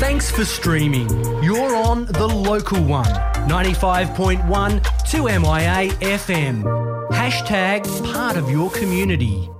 Thanks for streaming. You're on the local one, 95.1 2MIA FM. Hashtag part of your community.